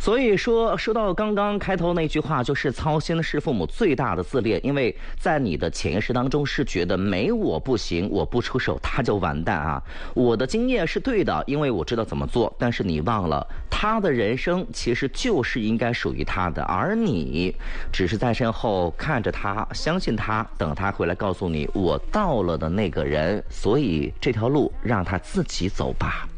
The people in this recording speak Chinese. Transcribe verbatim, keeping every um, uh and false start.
所以说，说到刚刚开头那句话，就是操心是父母最大的自恋，因为在你的潜意识当中是觉得没我不行，我不出手他就完蛋啊。我的经验是对的，因为我知道怎么做，但是你忘了，他的人生其实就是应该属于他的，而你只是在身后看着他，相信他，等他回来告诉你我到了的那个人。所以这条路让他自己走吧。